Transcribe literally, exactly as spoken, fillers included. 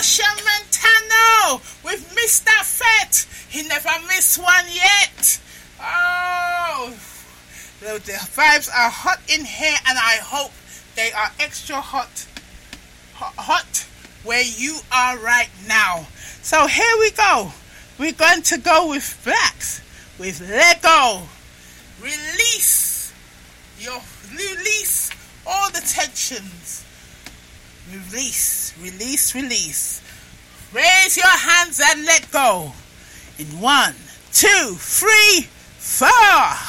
Machel Montano with Mister Fett. He never missed one yet. Oh, the, the vibes are hot in here, and I hope they are extra hot, hot, hot where you are right now. So here we go. We're going to go with Blacks, with Lego. Release your, release all the tensions. Release, release, release. Raise your hands and let go. In one, two, three, four.